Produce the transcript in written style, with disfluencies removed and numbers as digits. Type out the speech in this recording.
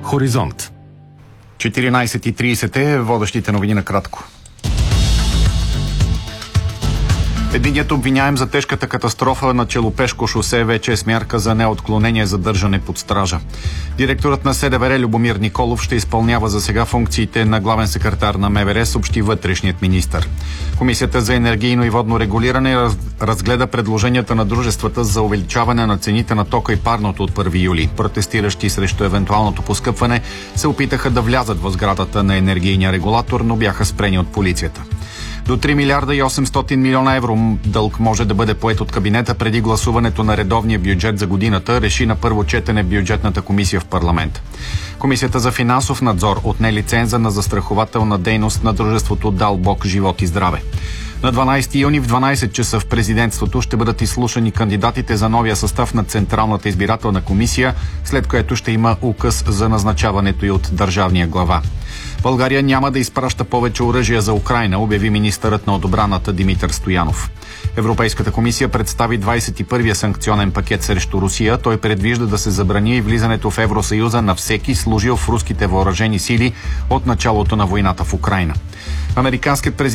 Хоризонт. 14:30 е водещите новини на кратко. Единият обвиняем за тежката катастрофа на Челопешко шосе вече е с мярка за неотклонение задържане под стража. Директорът на СДВР Любомир Николов ще изпълнява за сега функциите на главен секретар на МВР, съобщи вътрешният министър. Комисията за енергийно и водно регулиране разгледа предложенията на дружествата за увеличаване на цените на тока и парното от 1 юли. Протестиращи срещу евентуалното поскъпване се опитаха да влязат в сградата на енергийния регулатор, но бяха спрени от полицията. До 3 милиарда и 800 милиона евро дълг може да бъде поет от кабинета преди гласуването на редовния бюджет за годината, реши на първо четене бюджетната комисия в парламент. Комисията за финансов надзор отне лиценза на застрахователна дейност на дружеството Дълбок живот и здраве. На 12 юни в 12 часа в президентството ще бъдат изслушани кандидатите за новия състав на Централната избирателна комисия, след което ще има указ за назначаването и от държавния глава. България няма да изпраща повече оръжия за Украйна, обяви министърът на отбраната Димитър Стоянов. Европейската комисия представи 21-я санкционен пакет срещу Русия. Той предвижда да се забрани и влизането в Евросъюза на всеки служил в руските въоръжени сили от началото на войната в Украйна. Американският президент